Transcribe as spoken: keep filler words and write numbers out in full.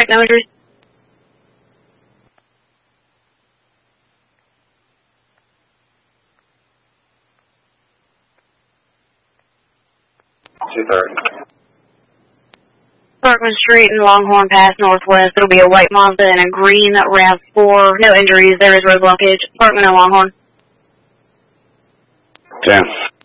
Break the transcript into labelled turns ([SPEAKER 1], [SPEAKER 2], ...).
[SPEAKER 1] Contact, no injuries.
[SPEAKER 2] two thirty.
[SPEAKER 1] Parkman Street and Longhorn Pass Northwest. It'll be a white Mazda and a green RAV four. No injuries. There is road blockage. Parkman and Longhorn.
[SPEAKER 2] ten.